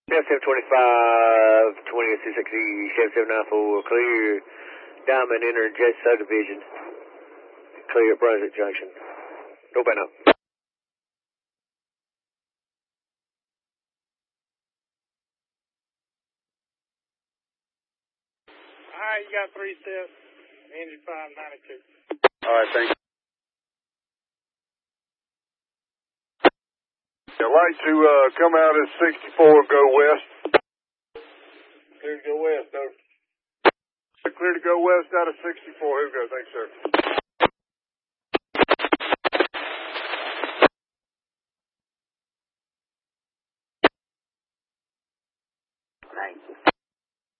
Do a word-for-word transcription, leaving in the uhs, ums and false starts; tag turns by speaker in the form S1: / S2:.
S1: seven twenty-five, twentieth two sixty, seven seven nine four, clear Diamond Interjet Subdivision, clear Brunswick Junction. No bad now.
S2: Alright, you got three steps, engine five ninety-two.
S3: Alright, thank you. I'd like to uh, come out at sixty-four and go west.
S2: Clear to go west, over.
S3: Clear to go west out of sixty-four. Here we go. Thanks, sir.